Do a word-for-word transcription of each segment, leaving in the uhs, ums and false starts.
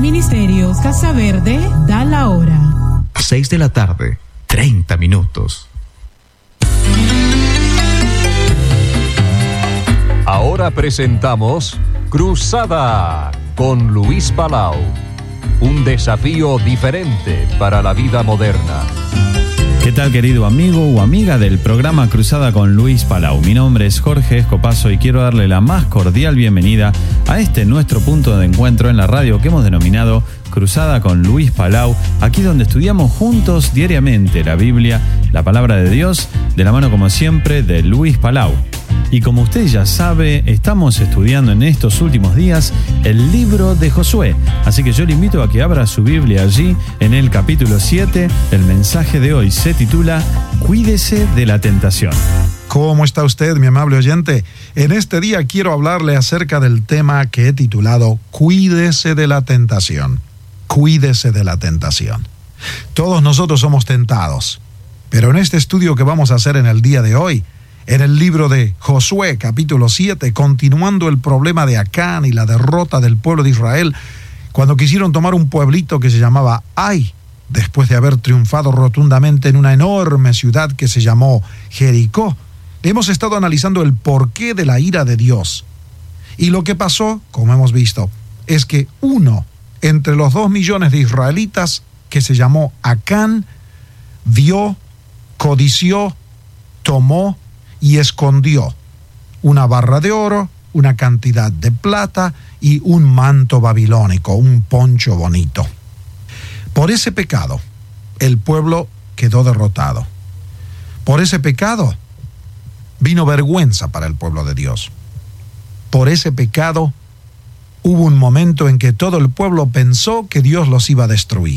Ministerios Casa Verde da la hora. Seis de la tarde, treinta minutos. Ahora presentamos Cruzada con Luis Palau. Un desafío diferente para la vida moderna. ¿Qué tal, querido amigo o amiga del programa Cruzada con Luis Palau? Mi nombre es Jorge Escopazo y quiero darle la más cordial bienvenida a este nuestro punto de encuentro en la radio que hemos denominado Cruzada con Luis Palau, aquí donde estudiamos juntos diariamente la Biblia, la palabra de Dios, de la mano como siempre de Luis Palau. Y como usted ya sabe, estamos estudiando en estos últimos días el libro de Josué. Así que yo le invito a que abra su Biblia allí en el capítulo siete. El mensaje de hoy se titula Cuídese de la tentación. ¿Cómo está usted, mi amable oyente? En este día quiero hablarle acerca del tema que he titulado Cuídese de la tentación. Cuídese de la tentación. Todos nosotros somos tentados, pero en este estudio que vamos a hacer en el día de hoy, en el libro de Josué, capítulo siete, continuando el problema de Acán y la derrota del pueblo de Israel, cuando quisieron tomar un pueblito que se llamaba Ai, después de haber triunfado rotundamente en una enorme ciudad que se llamó Jericó. Hemos estado analizando el porqué de la ira de Dios. Y lo que pasó, como hemos visto, es que uno entre los dos millones de israelitas, que se llamó Acán, vio, codició, tomó y escondió una barra de oro, una cantidad de plata y un manto babilónico, un poncho bonito. Por ese pecado, el pueblo quedó derrotado. Por ese pecado, vino vergüenza para el pueblo de Dios. Por ese pecado, hubo un momento en que todo el pueblo pensó que Dios los iba a destruir.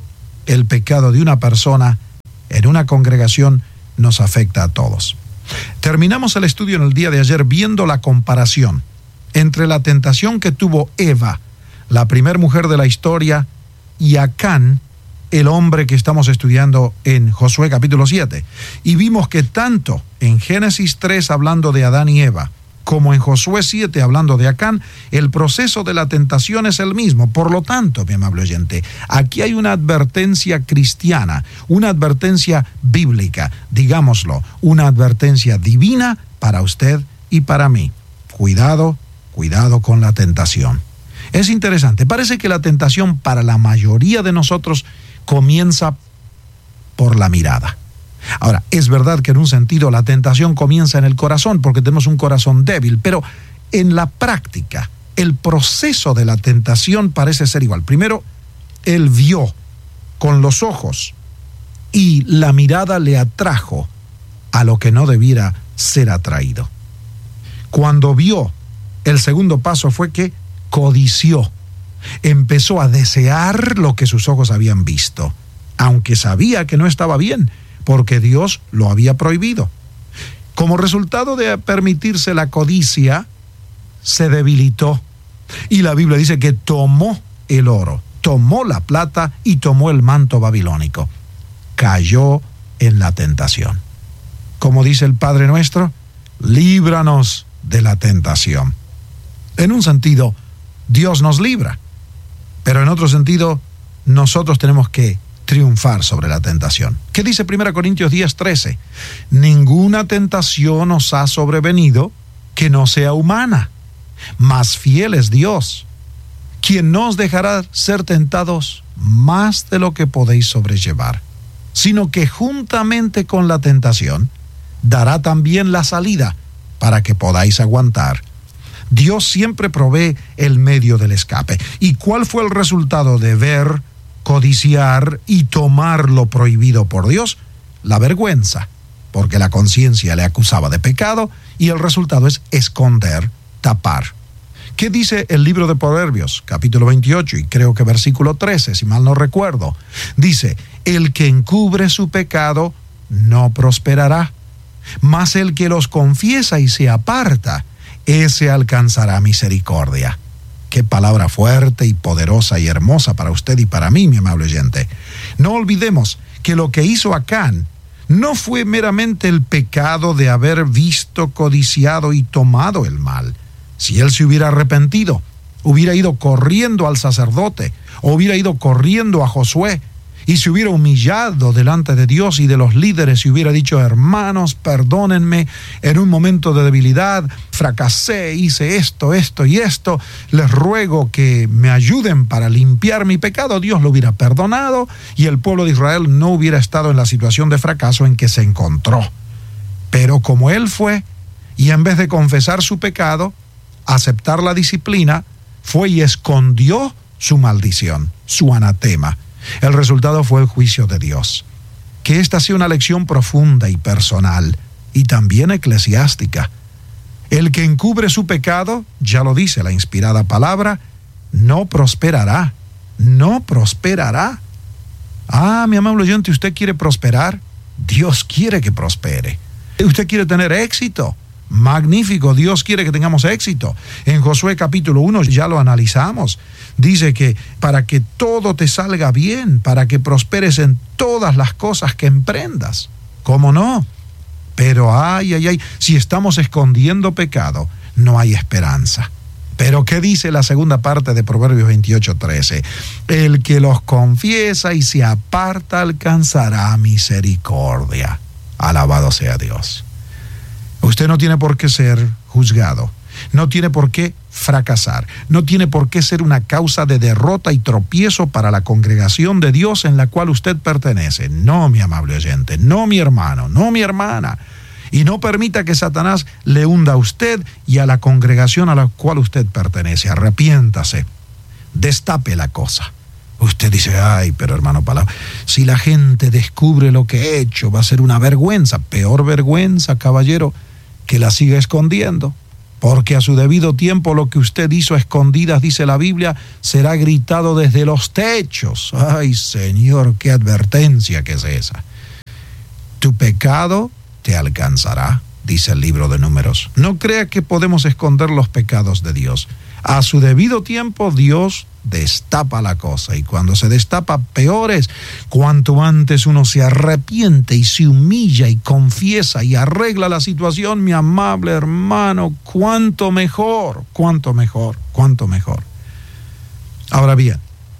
El pecado de una persona en una congregación nos afecta a todos. Terminamos el estudio en el día de ayer viendo la comparación entre la tentación que tuvo Eva, la primer mujer de la historia, y Acán, el hombre que estamos estudiando en Josué capítulo siete. Y vimos que tanto en Génesis tres hablando de Adán y Eva, como en Josué siete hablando de Acán, el proceso de la tentación es el mismo. Por lo tanto, mi amable oyente, aquí hay una advertencia cristiana, una advertencia bíblica, digámoslo, una advertencia divina para usted y para mí. Cuidado, cuidado con la tentación. Es interesante, parece que la tentación para la mayoría de nosotros comienza por la mirada. Ahora, es verdad que en un sentido la tentación comienza en el corazón porque tenemos un corazón débil, pero en la práctica el proceso de la tentación parece ser igual. Primero, él vio con los ojos y la mirada le atrajo a lo que no debiera ser atraído. Cuando vio, el segundo paso fue que codició. Empezó a desear lo que sus ojos habían visto, aunque sabía que no estaba bien, porque Dios lo había prohibido. Como resultado de permitirse la codicia, se debilitó. Y la Biblia dice que tomó el oro, tomó la plata y tomó el manto babilónico. Cayó en la tentación. Como dice el Padre Nuestro, líbranos de la tentación. En un sentido, Dios nos libra, pero en otro sentido, nosotros tenemos que triunfar sobre la tentación. ¿Qué dice primera Corintios diez trece? Ninguna tentación os ha sobrevenido que no sea humana, mas fiel es Dios, quien no os dejará ser tentados más de lo que podéis sobrellevar, sino que juntamente con la tentación dará también la salida para que podáis aguantar. Dios siempre provee el medio del escape. ¿Y cuál fue el resultado de ver, codiciar y tomar lo prohibido por Dios? La vergüenza, porque la conciencia le acusaba de pecado y el resultado es esconder, tapar. ¿Qué dice el libro de Proverbios, capítulo veintiocho y creo que versículo trece, si mal no recuerdo? Dice, el que encubre su pecado no prosperará, mas el que los confiesa y se aparta, ese alcanzará misericordia. Qué palabra fuerte y poderosa y hermosa para usted y para mí, mi amable oyente. No olvidemos que lo que hizo Acán no fue meramente el pecado de haber visto, codiciado y tomado el mal. Si él se hubiera arrepentido, hubiera ido corriendo al sacerdote, o hubiera ido corriendo a Josué, y se hubiera humillado delante de Dios y de los líderes y hubiera dicho: hermanos, perdónenme, en un momento de debilidad fracasé, hice esto, esto y esto, les ruego que me ayuden para limpiar mi pecado, Dios lo hubiera perdonado y el pueblo de Israel no hubiera estado en la situación de fracaso en que se encontró. Pero como él fue, y en vez de confesar su pecado, aceptar la disciplina, fue y escondió su maldición, su anatema. El resultado fue el juicio de Dios. Que esta sea una lección profunda y personal, y también eclesiástica. El que encubre su pecado, ya lo dice la inspirada palabra, no prosperará, no prosperará. Ah, mi amable oyente, ¿usted quiere prosperar? Dios quiere que prospere. ¿Usted quiere tener éxito? Magnífico, Dios quiere que tengamos éxito. En Josué capítulo uno ya lo analizamos. Dice que para que todo te salga bien, para que prosperes en todas las cosas que emprendas. ¿Cómo no? Pero ay, ay, ay, si estamos escondiendo pecado, no hay esperanza. Pero ¿qué dice la segunda parte de Proverbios veintiocho trece? El que los confiesa y se aparta alcanzará misericordia. Alabado sea Dios. Usted no tiene por qué ser juzgado, no tiene por qué fracasar, no tiene por qué ser una causa de derrota y tropiezo para la congregación de Dios en la cual usted pertenece. No, mi amable oyente, no, mi hermano, no, mi hermana. Y no permita que Satanás le hunda a usted y a la congregación a la cual usted pertenece. Arrepiéntase, destape la cosa. Usted dice: ay, pero hermano Palau, si la gente descubre lo que he hecho, va a ser una vergüenza. Peor vergüenza, caballero, que la siga escondiendo, porque a su debido tiempo lo que usted hizo a escondidas, dice la Biblia, será gritado desde los techos. Ay, Señor, qué advertencia que es esa. Tu pecado te alcanzará, dice el libro de Números. No crea que podemos esconder los pecados de Dios. A su debido tiempo Dios destapa la cosa, y cuando se destapa, peor es. Cuanto antes uno se arrepiente y se humilla y confiesa y arregla la situación, mi amable hermano, cuánto mejor, cuánto mejor, cuánto mejor. Ahora bien,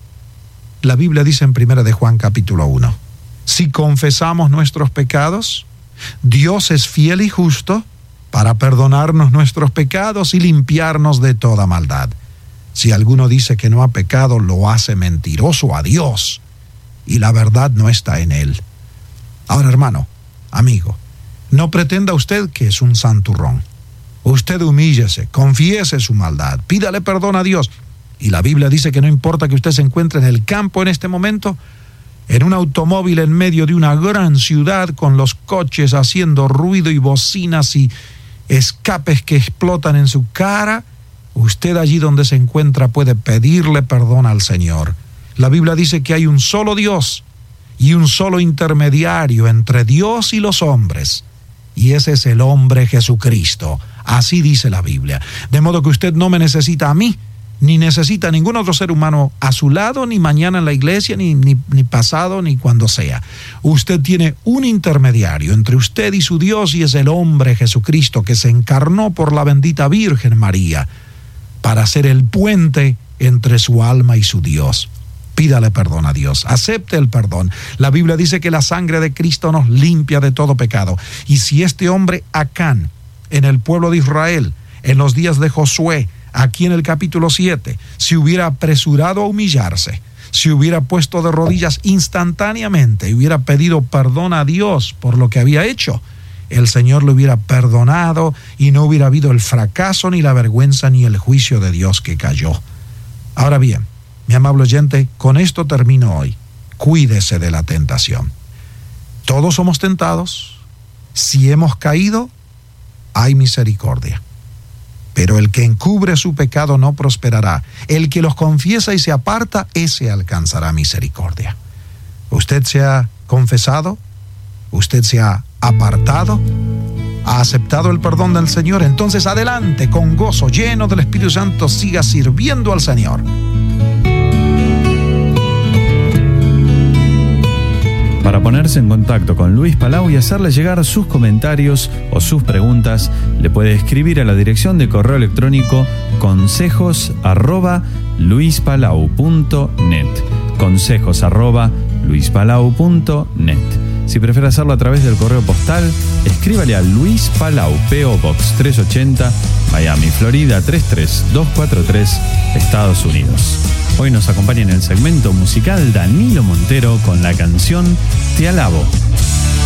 la Biblia dice en primera de Juan capítulo uno, si confesamos nuestros pecados, Dios es fiel y justo para perdonarnos nuestros pecados y limpiarnos de toda maldad. Si alguno dice que no ha pecado, lo hace mentiroso a Dios, y la verdad no está en él. Ahora, hermano, amigo, no pretenda usted que es un santurrón. Usted humíllese, confiese su maldad, pídale perdón a Dios. Y la Biblia dice que no importa que usted se encuentre en el campo en este momento, en un automóvil en medio de una gran ciudad con los coches haciendo ruido y bocinas y escapes que explotan en su cara, usted allí donde se encuentra puede pedirle perdón al Señor. La Biblia dice que hay un solo Dios y un solo intermediario entre Dios y los hombres, y ese es el hombre Jesucristo. Así dice la Biblia. De modo que usted no me necesita a mí, ni necesita a ningún otro ser humano a su lado, ni mañana en la iglesia, ni, ni, ni pasado, ni cuando sea. Usted tiene un intermediario entre usted y su Dios, y es el hombre Jesucristo, que se encarnó por la bendita Virgen María para ser el puente entre su alma y su Dios. Pídale perdón a Dios, acepte el perdón. La Biblia dice que la sangre de Cristo nos limpia de todo pecado. Y si este hombre Acán, en el pueblo de Israel, en los días de Josué, aquí en el capítulo siete, si hubiera apresurado a humillarse, si hubiera puesto de rodillas instantáneamente y hubiera pedido perdón a Dios por lo que había hecho, el Señor le hubiera perdonado y no hubiera habido el fracaso, ni la vergüenza, ni el juicio de Dios que cayó. Ahora bien, mi amable oyente, con esto termino hoy. Cuídese de la tentación. Todos somos tentados. Si hemos caído, hay misericordia. Pero el que encubre su pecado no prosperará. El que los confiesa y se aparta, ese alcanzará misericordia. Usted se ha confesado, usted se ha apartado, ha aceptado el perdón del Señor, entonces adelante, con gozo, lleno del Espíritu Santo, siga sirviendo al Señor. Para poner ponerse en contacto con Luis Palau y hacerle llegar sus comentarios o sus preguntas, le puede escribir a la dirección de correo electrónico consejos arroba luispalau punto net. Consejos arroba luispalau punto net. Si prefiere hacerlo a través del correo postal, escríbale a Luis Palau, P O Box trescientos ochenta, Miami, Florida tres tres dos cuatro tres, Estados Unidos. Hoy nos acompaña en el segmento musical Danilo Montero con la canción Te Alabo.